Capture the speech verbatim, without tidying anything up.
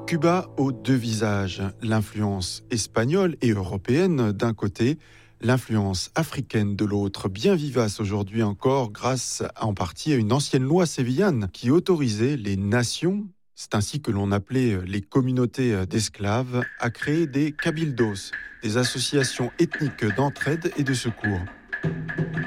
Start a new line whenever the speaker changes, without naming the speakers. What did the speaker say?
Cuba aux deux visages, l'influence espagnole et européenne d'un côté, l'influence africaine de l'autre, bien vivace aujourd'hui encore grâce en partie à une ancienne loi sévillane qui autorisait les nations, c'est ainsi que l'on appelait les communautés d'esclaves, à créer des cabildos, des associations ethniques d'entraide et de secours.